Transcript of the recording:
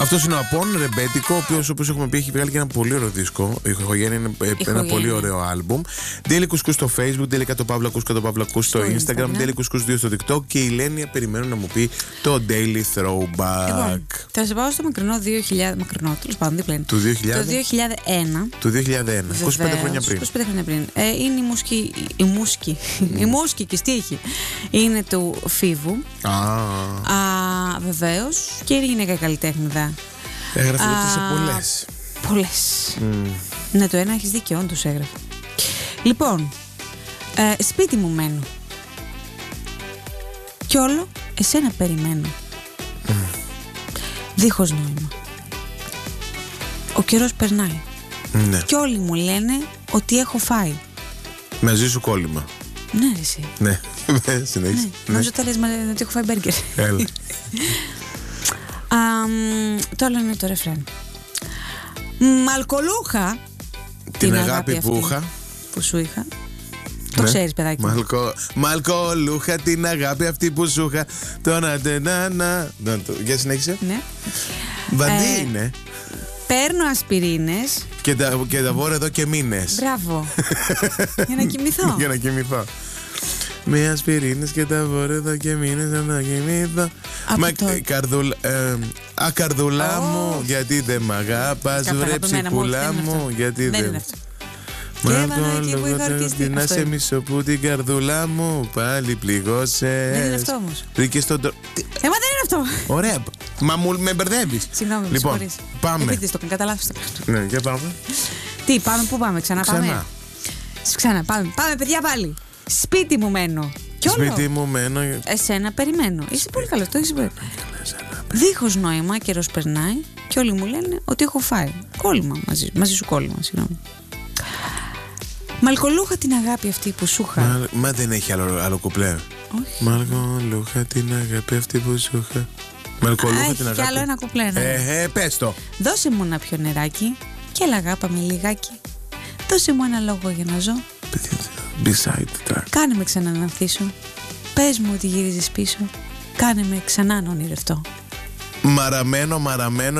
Αυτός είναι ο Απόν, ρεμπέτικο, ο οποίος, όπως έχουμε πει, έχει βγάλει και ένα πολύ ωραίο δίσκο. Η Ηχογένεια είναι ένα πολύ ωραίο άλμπουμ. Daily Couscous στο Facebook, Daily Κατοπαύλα στο Instagram, Daily Couscous 2 στο TikTok και η Λένια περιμένουν να μου πει το Daily Throwback. Λοιπόν, θα σε πάω στο μακρινό 2000. Μακρινό, τέλος πάντων, δίπλα είναι. Του 2000. Το 2001. Του 2001. 25 χρόνια πριν. 25 χρόνια πριν. Είναι η μούσκη και στίχη. Είναι του Φίβου. Βεβαίως. Και είναι γυναίκα καλλιτέχνηδα. Έγραφε σε πολλές. Πολλές. Ναι, το ένα έχεις δίκιο, όντως έγραφε. Λοιπόν, σπίτι μου μένω. Κι όλο εσένα περιμένω. Δίχως νόημα. Ο καιρός περνάει. Ναι. Κι όλοι μου λένε ότι έχω φάει. Μαζί σου κόλλημα. Ναι, εσύ. Ναι, συνέχισε. Νομίζω τα λες ότι έχω φάει μπέργκερ. Έλα. Το άλλο είναι το ρεφρέν. Μαλκολούχα την αγάπη που είχα. Που σου είχα. Το ξέρεις, παιδάκι. Μαλκολούχα την αγάπη αυτή που σου είχα. Για συνέχισε. Ναι. Βαντί είναι. Παίρνω ασπιρίνες. Και τα βόρω εδώ και μήνες. Μπράβο. Για να κοιμηθώ. Για να κοιμηθώ. Με ασπιρίνες και τα βόρω εδώ και μήνες να κοιμηθώ. Καρδουλά μου, γιατί δεν μ' αγάπας. Βρε ψυχούλα μου, γιατί δεν. Δεν είναι αυτό. Μαλκολούχα να σε μισώ που την καρδουλά μου πάλι πληγώσες. Δεν είναι αυτό όμως. Βρήκες τον τρόπο. Δεν είναι αυτό. Ωραία. Μα με μπερδεύεις. Συγγνώμη, λοιπόν, πάμε. Επίτηδες το κατά λάθος το κάνω. Ναι, για πάμε. Τι, πάμε, πού πάμε, ξανά. Ξανά, πάμε, παιδιά πάλι. Σπίτι μου μένω. Σπίτι μου μένω. Εσένα περιμένω. Είσαι πολύ καλός, το έχεις πει. Δίχως νόημα, καιρός περνάει και όλοι μου λένε ότι έχω φάει. Κόλλημα μαζί σου κόλλημα, συγγνώμη. Μαλκολούχα την αγάπη αυτή που σου είχα. Μα δεν έχει άλλο κουπλέ. Όχι. Μαλκολούχα την αγάπη αυτή που σου είχα. Μαλκολούχα την αγάπη. Έχει κι άλλο ένα κουπλέ. Πες το. Δώσε μου ένα πιο νεράκι και έλα αγάπα με λιγάκι. Δώσε μου ένα λόγο για να ζω. Beside track. Κάνε με ξανά να ανθίσω. Πες μου ότι γυρίζεις πίσω. Κάνε με ξανά να ονειρευτώ. Μαραμένο